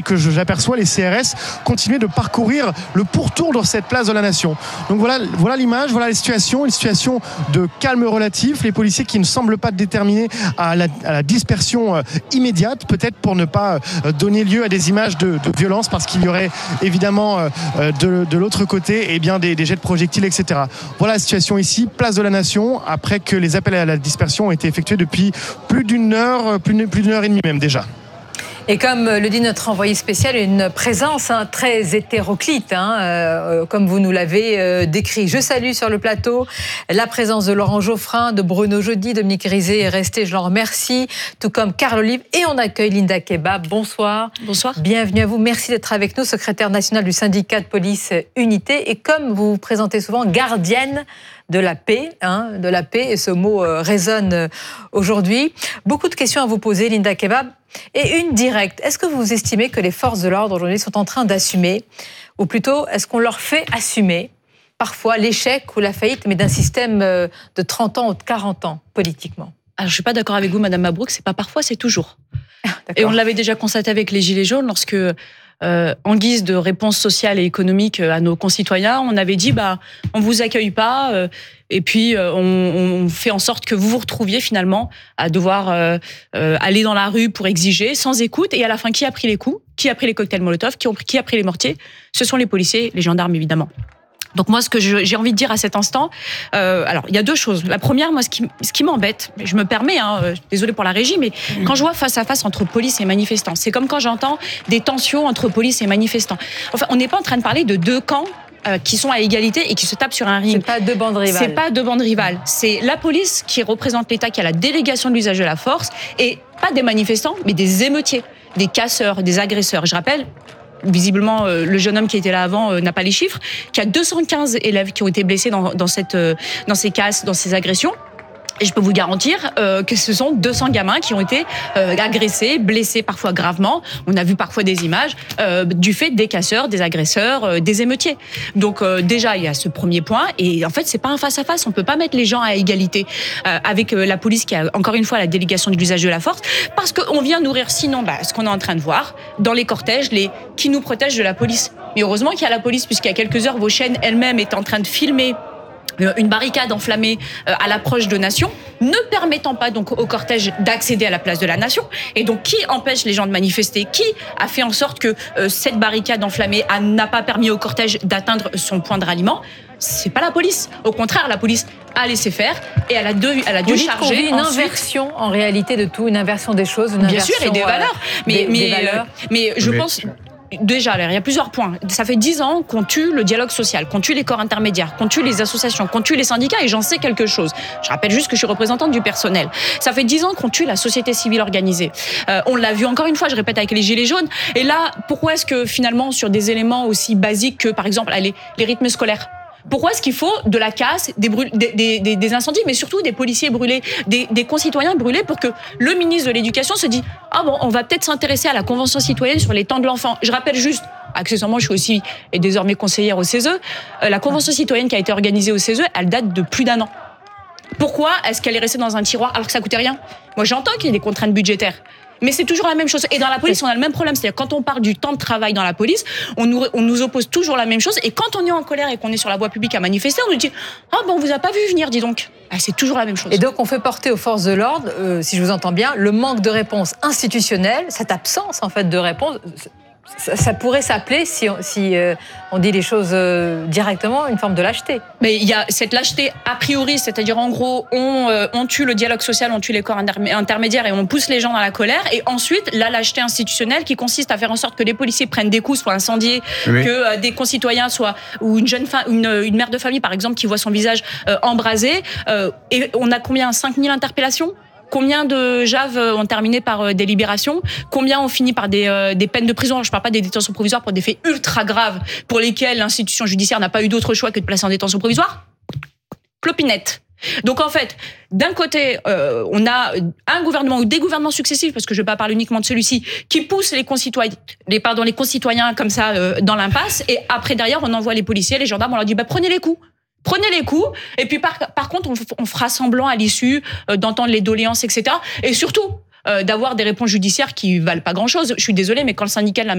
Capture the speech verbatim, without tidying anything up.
et que j'aperçois les C R S continuer de parcourir le pourtour de cette place de la Nation. Donc voilà, voilà l'image, voilà la situation, une situation de calme relatif, les policiers qui ne semblent pas déterminés à la, à la dispersion euh, immédiate, peut-être pour ne pas euh, donner lieu à des images de, de violence, parce qu'il y aurait évidemment euh, de, de l'autre côté eh bien, des, des jets de projectiles, et cetera. Voilà la situation ici, place de la Nation, après que les appels à la dispersion ont été effectués depuis plus d'une heure, plus d'une, plus d'une heure et demie même déjà. Et comme le dit notre envoyé spécial, une présence hein, très hétéroclite, hein, euh, comme vous nous l'avez euh, décrit. Je salue sur le plateau la présence de Laurent Geoffrin, de Bruno Jeudi, Dominique Rizet est resté, je l'en remercie, tout comme Carl Olive. Et on accueille Linda Kebab. Bonsoir. Bonsoir. Bienvenue à vous. Merci d'être avec nous, secrétaire nationale du syndicat de police Unité. Et comme vous vous présentez souvent, gardienne de la paix, hein, de la paix, et ce mot euh, résonne aujourd'hui. Beaucoup de questions à vous poser, Linda Kebab. Et une directe, est-ce que vous estimez que les forces de l'ordre aujourd'hui sont en train d'assumer, ou plutôt est-ce qu'on leur fait assumer parfois l'échec ou la faillite, mais d'un système de trente ans ou de quarante ans politiquement? Alors, je ne suis pas d'accord avec vous, Madame Mabrouk, c'est pas parfois, c'est toujours. Et on l'avait déjà constaté avec les Gilets jaunes lorsque, euh, en guise de réponse sociale et économique à nos concitoyens, on avait dit bah, on ne vous accueille pas, euh, et puis euh, on, on fait en sorte que vous vous retrouviez finalement à devoir euh, euh, aller dans la rue pour exiger, sans écoute. Et à la fin, qui a pris les coups? Qui a pris les cocktails Molotov? Qui, ont, qui a pris les mortiers? Ce sont les policiers, les gendarmes évidemment. Donc moi, ce que je, j'ai envie de dire à cet instant, euh, alors il y a deux choses. La première, moi, ce qui, ce qui m'embête, je me permets, hein, euh, désolé pour la régie, mais mmh. quand je vois face à face entre police et manifestants, c'est comme quand j'entends des tensions entre police et manifestants. Enfin, on n'est pas en train de parler de deux camps euh, qui sont à égalité et qui se tapent sur un ring. C'est pas deux bandes rivales. C'est pas deux bandes rivales. C'est la police qui représente l'État, qui a la délégation de l'usage de la force, et pas des manifestants, mais des émeutiers, des casseurs, des agresseurs. Je rappelle. Visiblement, euh, le jeune homme qui était là avant euh, n'a pas les chiffres, qu'il y a deux cent quinze élèves qui ont été blessés dans, dans, cette, euh, dans ces casses, dans ces agressions. Et je peux vous garantir euh, que ce sont deux cents gamins qui ont été euh, agressés, blessés parfois gravement. On a vu parfois des images euh, du fait des casseurs, des agresseurs, euh, des émeutiers. Donc euh, déjà, il y a ce premier point. Et en fait, c'est pas un face-à-face. On peut pas mettre les gens à égalité euh, avec euh, la police qui a encore une fois la délégation de l'usage de la force. Parce qu'on vient nourrir sinon bah, ce qu'on est en train de voir dans les cortèges, les qui nous protègent de la police. Mais heureusement qu'il y a la police, puisqu'il y a quelques heures, vos chaînes elles-mêmes étaient en train de filmer une barricade enflammée à l'approche de Nation, ne permettant pas donc au cortège d'accéder à la place de la Nation. Et donc, qui empêche les gens de manifester? Qui a fait en sorte que euh, cette barricade enflammée a, n'a pas permis au cortège d'atteindre son point de ralliement? C'est pas la police. Au contraire, la police a laissé faire et elle a dû, elle a dû Vous charger. Dites qu'on vit une ensuite... inversion en réalité de tout, une inversion des choses, une Bien inversion, sûr, et des valeurs. Mais, des, mais, des valeurs. Euh, mais je mais... pense. Déjà, il y a plusieurs points. Ça fait dix ans qu'on tue le dialogue social, qu'on tue les corps intermédiaires, qu'on tue les associations, qu'on tue les syndicats, et j'en sais quelque chose. Je rappelle juste que je suis représentante du personnel. Ça fait dix ans qu'on tue la société civile organisée. Euh, on l'a vu encore une fois, je répète, avec les Gilets jaunes. Et là, pourquoi est-ce que finalement, sur des éléments aussi basiques que, par exemple, les, les rythmes scolaires, pourquoi est-ce qu'il faut de la casse, des, brû- des, des, des incendies, mais surtout des policiers brûlés, des, des concitoyens brûlés, pour que le ministre de l'Éducation se dise « Ah bon, on va peut-être s'intéresser à la Convention citoyenne sur les temps de l'enfant ». Je rappelle juste, accessoirement, je suis aussi et désormais conseillère au C E S E, euh, la Convention citoyenne qui a été organisée au C E S E, elle date de plus d'un an. Pourquoi est-ce qu'elle est restée dans un tiroir alors que ça coûtait rien? Moi, j'entends qu'il y ait des contraintes budgétaires. Mais c'est toujours la même chose. Et dans la police, on a le même problème. C'est-à-dire, quand on parle du temps de travail dans la police, on nous, on nous oppose toujours la même chose. Et quand on est en colère et qu'on est sur la voie publique à manifester, on nous dit « Ah, ben, on vous a pas vu venir, dis donc. » Ah, c'est toujours la même chose. Et donc, on fait porter aux forces de l'ordre, euh, si je vous entends bien, le manque de réponse institutionnelle, cette absence, en fait, de réponse. Ça, ça pourrait s'appeler, si, on, si euh, on dit les choses euh, directement, une forme de lâcheté. Mais il y a cette lâcheté a priori, c'est-à-dire en gros, on, euh, on tue le dialogue social, on tue les corps intermédiaires et on pousse les gens dans la colère. Et ensuite, la lâcheté institutionnelle qui consiste à faire en sorte que les policiers prennent des coups, soient incendiés, oui. que euh, des concitoyens soient, ou une jeune femme, une, une mère de famille par exemple, qui voit son visage euh, embrasé. Euh, et on a combien? cinq mille interpellations? Combien de J A V ont terminé par des libérations? Combien ont fini par des, euh, des peines de prison? Alors, je ne parle pas des détentions provisoires pour des faits ultra graves pour lesquels l'institution judiciaire n'a pas eu d'autre choix que de placer en détention provisoire. Clopinette. Donc en fait, d'un côté, euh, on a un gouvernement ou des gouvernements successifs, parce que je ne vais pas parler uniquement de celui-ci, qui poussent les concitoyens, les, pardon, les concitoyens comme ça euh, dans l'impasse, et après derrière, on envoie les policiers, les gendarmes, on leur dit bah, prenez les coups. Prenez les coups, et puis par, par contre, on, on fera semblant à l'issue euh, d'entendre les doléances, et cetera. Et surtout, euh, d'avoir des réponses judiciaires qui valent pas grand-chose. Je suis désolée, mais quand le syndicat de la